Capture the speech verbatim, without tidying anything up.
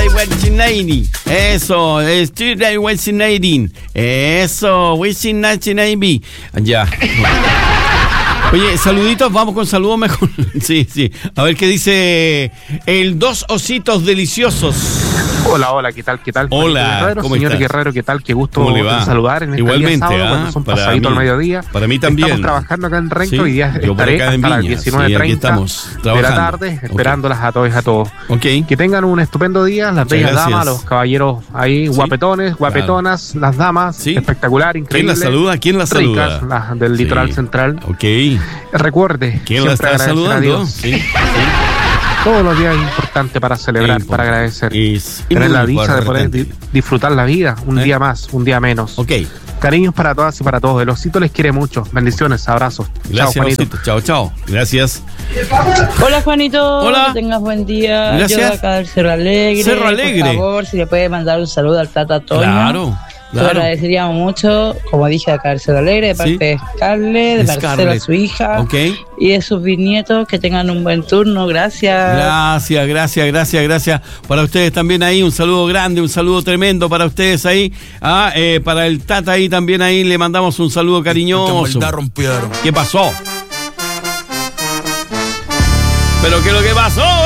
Tuesday Wednesday. Eso, es Tuesday Wednesday. Eso, Wednesday. Ya. Oye, saluditos, vamos con saludos mejor. Sí, sí. A ver qué dice el Dos Ositos Deliciosos. Hola, hola, ¿qué tal? ¿Qué tal? Hola, Guerrero, ¿cómo señor estás? Guerrero, ¿qué tal? Qué gusto ¿Cómo le va? saludar en este Igualmente, día sábado, ¿ah? cuando son Para pasadito mí- al mediodía. para mí también. Estamos trabajando acá en Renco, Sí, hoy día yo por estaré acá en hasta las Viña, diecinueve sí, aquí treinta estamos de la trabajando. tarde, Ok. esperándolas a todos y a todos. Ok. Que tengan un estupendo día, las Muchas bellas gracias. damas, los caballeros ahí, Sí, guapetones, guapetonas, las damas, Sí. espectacular, ¿Quién increíble. la saluda? ¿Quién la saluda? Ricas, las del Sí. litoral central. Ok. Recuerde, ¿Quién la siempre está agradecer a saludando? Dios. Sí, sí. Todos los días es importante para celebrar, Importante. para agradecer. Es Tener muy la dicha de poder importante. di- disfrutar la vida, un ¿Eh? día más, un día menos. Ok. Cariños para todas y para todos. El osito les quiere mucho. Bendiciones, abrazos. Gracias, Chao, Juanito. Osito. Chao, chao. Gracias. Hola Juanito, Hola. que tengas buen día. Gracias. Yo de acá del Cerro Alegre. Cerro Alegre. Por favor, si le puede mandar un saludo al Tata Toño. Claro, Te claro. agradeceríamos mucho, como dije, acá del Cerro Alegre, de parte Sí. de Scarlett, de Marcela, Scarlett. su hija, Ok. y de sus bisnietos. Que tengan un buen turno. Gracias. Gracias, gracias, gracias, gracias. Para ustedes también ahí, un saludo grande, un saludo tremendo para ustedes ahí. Ah, eh, para el Tata ahí también ahí le mandamos un saludo cariñoso. rompieron. ¿Qué pasó? ¿Pero qué es lo que pasó?